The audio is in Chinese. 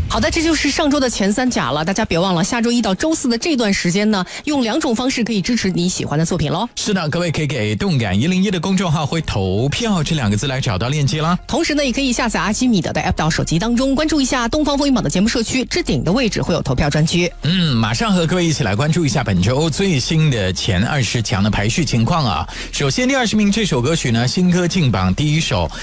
好的，这就是上周的前3甲了，大家别忘了下周1到周4的这段时间呢，用2种方式可以支持你喜欢的作品咯。 是的，各位可以给动感101的公众号会投票这2个字来找到链接啦。 同时呢，也可以下载阿基米德的 App 到手机当中，关注一下东方风云榜的节目社区，置顶的位置会有投票专区。 马上和各位一起来关注一下本周最新的前20强的排序情况啊。首先第20名这首歌曲呢，新歌进榜第1首